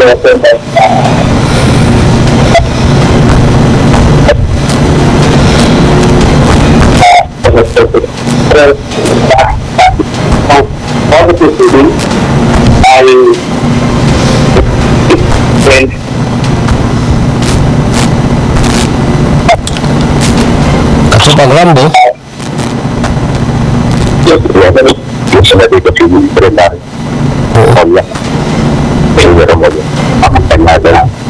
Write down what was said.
positive feeling ay Kapag Rambo, yung sinabi ko si Brendan, oo. Kaya, pero mo yun, ang panlaga